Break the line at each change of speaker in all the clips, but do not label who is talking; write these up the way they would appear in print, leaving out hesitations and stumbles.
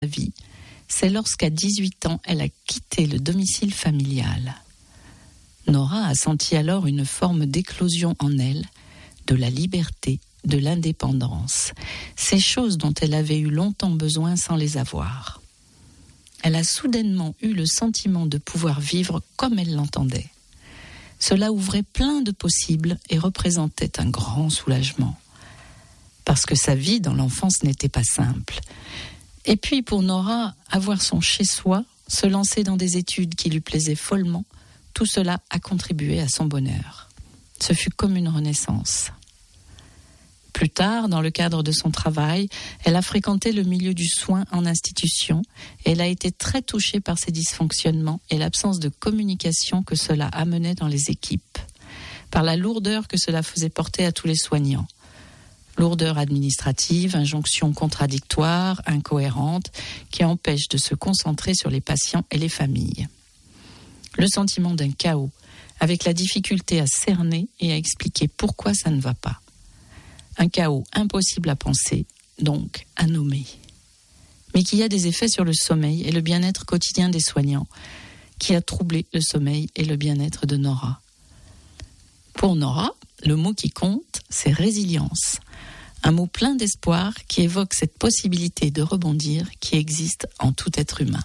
vie, c'est lorsqu'à 18 ans, elle a quitté le domicile familial. Nora a senti alors une forme d'éclosion en elle, de la liberté, de l'indépendance, ces choses dont elle avait eu longtemps besoin sans les avoir. Elle a soudainement eu le sentiment de pouvoir vivre comme elle l'entendait. Cela ouvrait plein de possibles et représentait un grand soulagement. Parce que sa vie dans l'enfance n'était pas simple. Et puis pour Nora, avoir son chez-soi, se lancer dans des études qui lui plaisaient follement, tout cela a contribué à son bonheur. Ce fut comme une renaissance. Plus tard, dans le cadre de son travail, elle a fréquenté le milieu du soin en institution et elle a été très touchée par ses dysfonctionnements et l'absence de communication que cela amenait dans les équipes, par la lourdeur que cela faisait porter à tous les soignants. Lourdeur administrative, injonctions contradictoires, incohérentes, qui empêchent de se concentrer sur les patients et les familles. Le sentiment d'un chaos, avec la difficulté à cerner et à expliquer pourquoi ça ne va pas. Un chaos impossible à penser, donc à nommer. Mais qui a des effets sur le sommeil et le bien-être quotidien des soignants, qui a troublé le sommeil et le bien-être de Nora. Pour Nora, le mot qui compte, c'est résilience. Un mot plein d'espoir qui évoque cette possibilité de rebondir qui existe en tout être humain.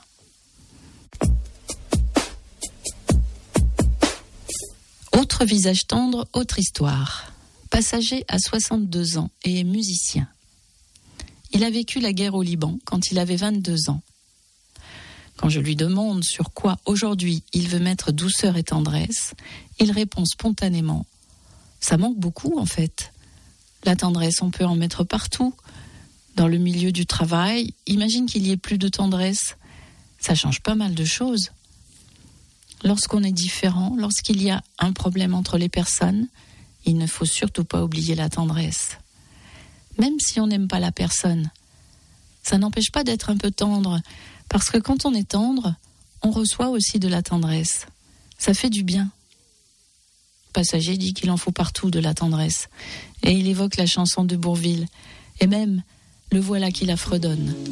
Autre visage tendre, autre histoire. Passager à 62 ans et est musicien. Il a vécu la guerre au Liban quand il avait 22 ans. Quand je lui demande sur quoi aujourd'hui il veut mettre douceur et tendresse, il répond spontanément « Ça manque beaucoup en fait. La tendresse, on peut en mettre partout. Dans le milieu du travail, imagine qu'il y ait plus de tendresse. Ça change pas mal de choses. Lorsqu'on est différent, lorsqu'il y a un problème entre les personnes, il ne faut surtout pas oublier la tendresse. Même si on n'aime pas la personne, ça n'empêche pas d'être un peu tendre, parce que quand on est tendre, on reçoit aussi de la tendresse. Ça fait du bien. Passager dit qu'il en faut partout de la tendresse, et il évoque la chanson de Bourvil, et même le voilà qui la fredonne.